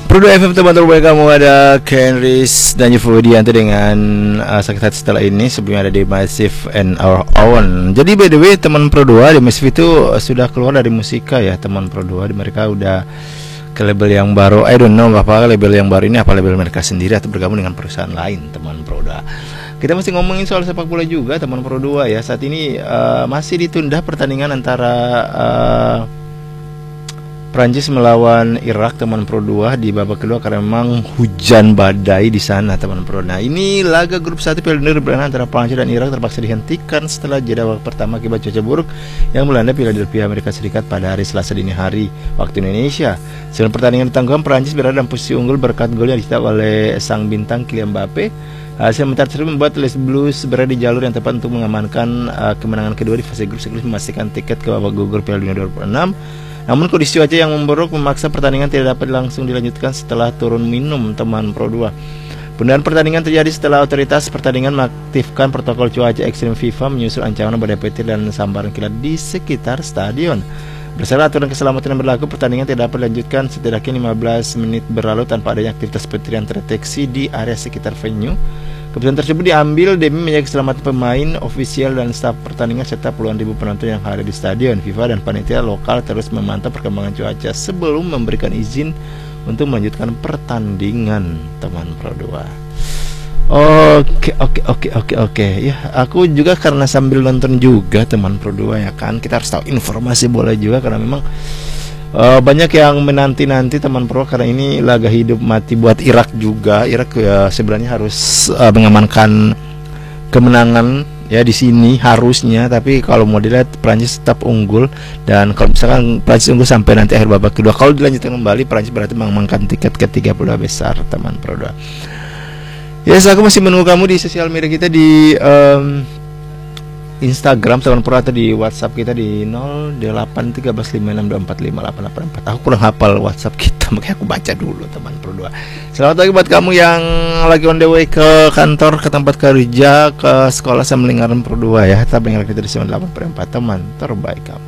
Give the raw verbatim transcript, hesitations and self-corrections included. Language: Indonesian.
Pro dua F M teman terbaik kamu, ada Kenris dan Yufudianto dengan uh, sakit hati setelah ini. Sebelumnya ada di Massive and Our Own. Jadi by the way teman Pro dua di Massive itu sudah keluar dari musika ya teman Pro dua. Mereka udah ke label yang baru. I don't know apa label yang baru ini, apa label mereka sendiri atau bergabung dengan perusahaan lain teman Pro dua. Kita masih ngomongin soal sepak bola juga teman Pro dua ya. Saat ini uh, masih ditunda pertandingan antara uh, Prancis melawan Irak teman Pro dua di babak kedua karena memang hujan badai di sana teman Pro. Nah, ini laga grup satu Piala Dunia antara Prancis dan Irak terpaksa dihentikan setelah jeda babak pertama akibat cuaca buruk yang melanda Philadelphia Amerika Serikat pada hari Selasa dini hari waktu Indonesia. Sebelum pertandingan ditangguhkan, Prancis berada dalam posisi unggul berkat gol yang dicetak oleh sang bintang Kylian Mbappe. Hasil mentar tersebut membuat Les Blues berada di jalur yang tepat untuk mengamankan uh, kemenangan kedua di fase grup sekaligus memastikan tiket ke babak gugur Piala Dunia dua ribu enam. Namun kondisi cuaca yang memburuk memaksa pertandingan tidak dapat langsung dilanjutkan setelah turun minum teman Pro dua. Penundaan pertandingan terjadi setelah otoritas pertandingan mengaktifkan protokol cuaca ekstrim FIFA menyusul ancaman badai petir dan sambaran kilat di sekitar stadion. Berdasarkan aturan keselamatan yang berlaku, pertandingan tidak dapat dilanjutkan setidaknya lima belas menit berlalu tanpa adanya aktivitas petir yang terdeteksi di area sekitar venue. Keputusan tersebut diambil demi menjaga keselamatan pemain, ofisial dan staf pertandingan serta puluhan ribu penonton yang hadir di stadion. FIFA dan panitia lokal terus memantau perkembangan cuaca sebelum memberikan izin untuk melanjutkan pertandingan teman Pro dua. Oke oke oke oke oke ya, aku juga karena sambil nonton juga teman Pro dua ya kan, kita harus tahu informasi bola juga karena memang Uh, banyak yang menanti-nanti teman Pro karena ini laga hidup mati buat Irak juga. Irak ya sebenarnya harus uh, mengamankan kemenangan ya di sini harusnya, tapi kalau mau dilihat Prancis tetap unggul dan kalau misalkan Prancis unggul sampai nanti akhir babak kedua, kalau dilanjutkan kembali Prancis berarti mengamankan tiket ke tiga puluh dua besar teman Pro dua. Yes, aku masih menunggu kamu di sosial media kita di um, Instagram teman Pro atau di WhatsApp kita di nol delapan tiga lima enam dua empat lima delapan delapan empat. Aku kurang hafal WhatsApp kita, makanya aku baca dulu teman Pro dua. Selamat pagi buat kamu yang lagi on the way ke kantor, ke tempat kerja, ke sekolah sama lingkaran Pro dua ya. Tetap dengar kita di sembilan puluh delapan per empat teman terbaik kamu.